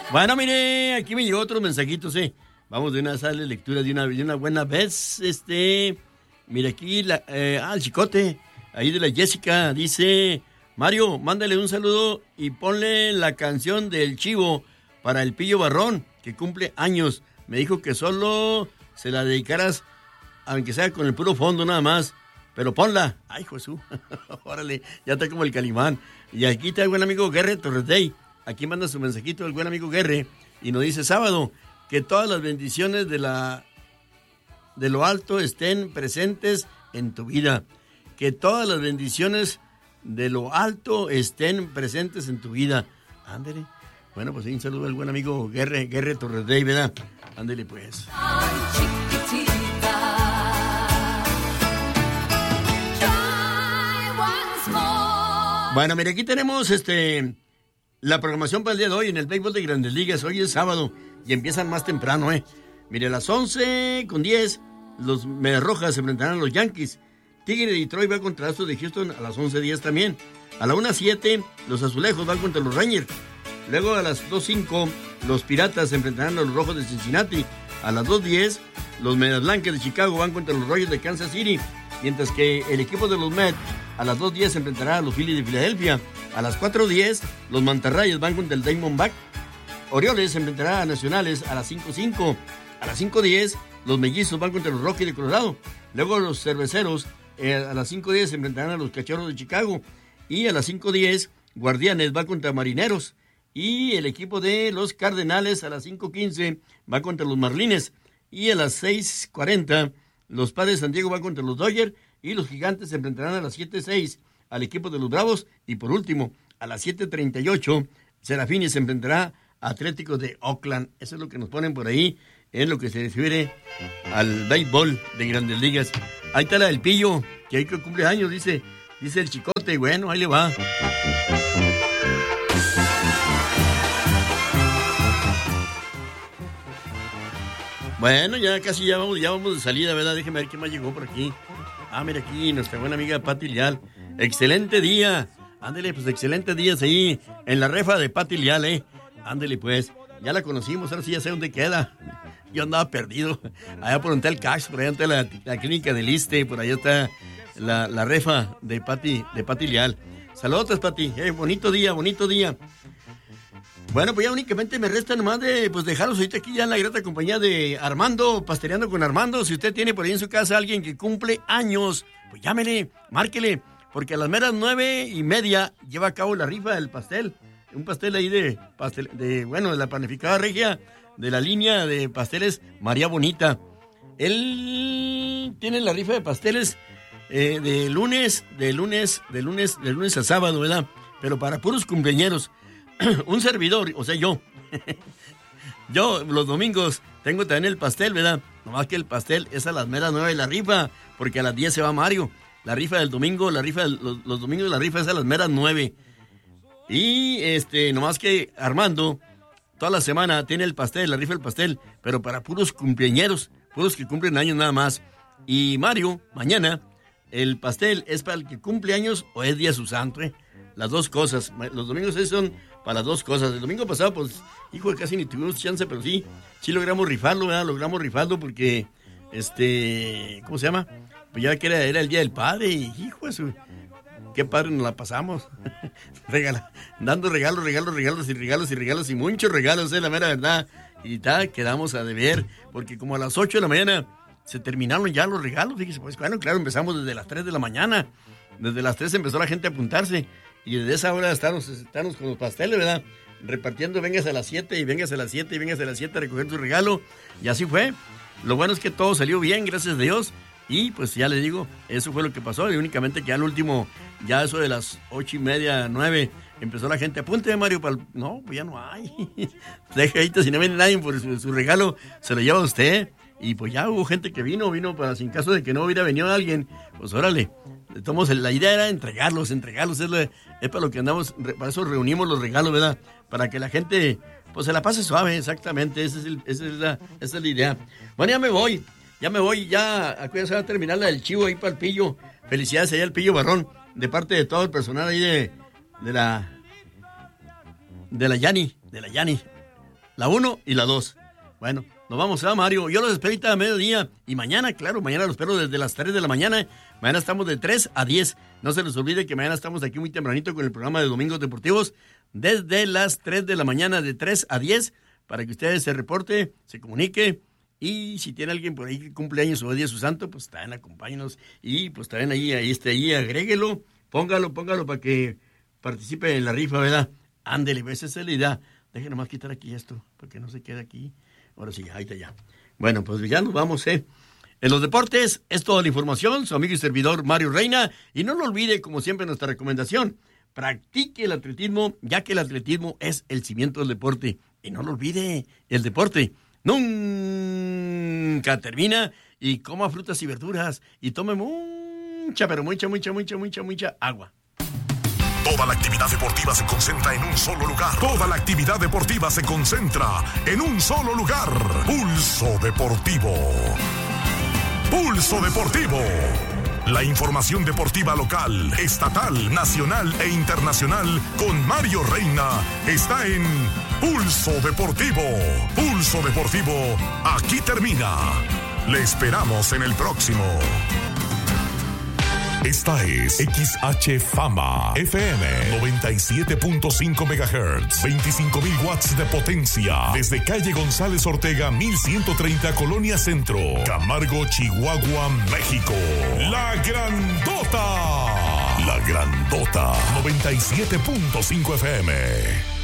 Bueno, mire, aquí me llegó otros mensajitos, Vamos de una sala de lectura de una buena vez, Mire aquí, el chicote, ahí de la Jessica, dice, Mario, mándale un saludo y ponle la canción del Chivo para el Pillo Barrón, que cumple años. Me dijo que solo se la dedicaras, aunque sea con el puro fondo nada más, pero ponla. Ay, Jesús, órale, ya está como el Calimán. Y aquí está el buen amigo Guerre Torres. Aquí manda su mensajito el buen amigo Guerre y nos dice, sábado, que todas las bendiciones de lo alto estén presentes en tu vida. Que todas las bendiciones de lo alto estén presentes en tu vida. Ándele. Bueno, pues un saludo al buen amigo Guerre Torres, ¿verdad? Ándele pues. Bueno, mire, aquí tenemos la programación para el día de hoy en el béisbol de Grandes Ligas. Hoy es sábado y empiezan más temprano, Mire, a las 11:10 los Medias Rojas se enfrentarán a los Yankees. Tigre de Detroit va contra Astros de Houston a las 11:10 también. A la 1:07 los Azulejos van contra los Rangers. Luego a las 2:05 los Piratas se enfrentarán a los Rojos de Cincinnati. A las 2:10 los Medias Blancas de Chicago van contra los Royals de Kansas City. Mientras que el equipo de los Mets a las 2:10 se enfrentará a los Phillies de Filadelfia. A las 4:10 los Mantarrayas van contra el Diamondback. Orioles se enfrentará a Nacionales a las 5:05. A las 5:10 los Mellizos van contra los Rockies de Colorado. Luego los Cerveceros a las 5:10 se enfrentarán a los Cachorros de Chicago. Y a las 5:10 Guardianes va contra Marineros. Y el equipo de los Cardenales a las 5:15 va contra los Marlines. Y a las 6:40 los Padres de San Diego van contra los Dodgers. Y los Gigantes se enfrentarán a las 7:06 al equipo de los Bravos. Y por último, a las 7:38 Serafines se enfrentará a Atlético de Oakland. Eso es lo que nos ponen por ahí en lo que se refiere al béisbol de Grandes Ligas. Ahí está la del Pillo, que hay que cumple años, dice el chicote. Bueno, ahí le va. Bueno, ya casi ya vamos de salida, ¿verdad? Déjeme ver quién más llegó por aquí. Mira aquí, nuestra buena amiga Pati Leal. Excelente día. Ándele, pues excelentes días ahí en la refa de Pati Leal, Ándele, pues. Ya la conocimos, ahora sí ya sé dónde queda. Yo andaba perdido. Allá por donde está el Cash, por allá está la clínica del Iste, por allá está la refa de Pati Leal. Saludos, Pati. Bonito día. Bueno, pues ya únicamente me resta nomás de dejarlos ahorita aquí ya en la grata compañía de Armando, Pasteleando con Armando. Si usted tiene por ahí en su casa a alguien que cumple años, pues llámele, márquele, porque a las meras 9:30 lleva a cabo la rifa del pastel. Un pastel ahí de la panificada regia de la línea de pasteles María Bonita. Él tiene la rifa de pasteles de lunes a sábado, ¿verdad? Pero para puros cumpleañeros. Un servidor, o sea, yo los domingos tengo también el pastel, ¿verdad? Nomás que el pastel es a las meras 9 de la rifa, porque a las 10 se va Mario. La rifa del domingo, los domingos la rifa es a las meras 9. Y nomás que Armando toda la semana tiene el pastel, la rifa del pastel, pero para puros cumpleañeros, puros que cumplen años nada más. Y Mario, mañana, el pastel es para el que cumple años o es día su santo, Las dos cosas. Los domingos son para las dos cosas. El domingo pasado, pues, casi ni tuvimos chance, pero sí logramos rifarlo, ¿verdad? Logramos rifarlo porque, ¿cómo se llama? Pues ya que era el Día del Padre y, qué padre nos la pasamos. Dando regalos y muchos regalos, la mera verdad. Y quedamos a deber, porque como a las 8 de la mañana se terminaron ya los regalos. Fíjese, pues, bueno, claro, empezamos desde las 3 de la mañana. Desde las 3 empezó la gente a apuntarse. Y desde esa hora estamos con los pasteles, ¿verdad? Repartiendo, véngase a las 7 y véngase a las 7 y véngase a las 7 a recoger su regalo. Y así fue. Lo bueno es que todo salió bien, gracias a Dios. Y pues ya le digo, eso fue lo que pasó. Y únicamente que al último, ya eso de las 8:30, 9, empezó la gente, apunte Mario, no, pues ya no hay. Deja ahí, si no viene nadie por su regalo, se lo lleva usted. Y pues ya hubo gente que vino para, sin caso de que no hubiera venido alguien, pues órale. La idea era entregarlos, es para lo que andamos, para eso reunimos los regalos, ¿verdad? Para que la gente, pues se la pase suave, exactamente, esa es la idea. Bueno, ya me voy, ya se va a terminar la del chivo ahí para el Pillo. Felicidades allá al Pillo Barrón, de parte de todo el personal ahí de la Yani. la 1 y la 2. Bueno, nos vamos a Mario. Yo los espero ahorita a mediodía. Y mañana, claro, mañana los espero desde las 3 de la mañana. Mañana estamos de 3 a 10. No se les olvide que mañana estamos aquí muy tempranito con el programa de Domingos Deportivos. Desde las 3 de la mañana, de 3 a 10, para que ustedes se reporte, se comunique. Y si tiene alguien por ahí que cumple años o día de su santo, pues también acompáñenos. Y pues también ahí agréguelo, póngalo para que participe en la rifa, ¿verdad? Ándele, pues esa es la idea. Deje nomás quitar aquí esto, para que no se quede aquí. Ahora sí, ahí está ya. Bueno, pues ya nos vamos, En los deportes es toda la información. Su amigo y servidor Mario Reina. Y no lo olvide, como siempre, nuestra recomendación. Practique el atletismo, ya que el atletismo es el cimiento del deporte. Y no lo olvide, el deporte nunca termina. Y coma frutas y verduras. Y tome mucha agua. Toda la actividad deportiva se concentra en un solo lugar. Toda la actividad deportiva se concentra en un solo lugar. Pulso Deportivo. Pulso Deportivo. La información deportiva local, estatal, nacional e internacional con Mario Reina está en Pulso Deportivo. Pulso Deportivo, aquí termina. Le esperamos en el próximo. Esta es XH Fama FM 97.5 MHz, 25,000 watts de potencia, desde calle González Ortega 1130, Colonia Centro, Camargo, Chihuahua, México. La Grandota 97.5 FM.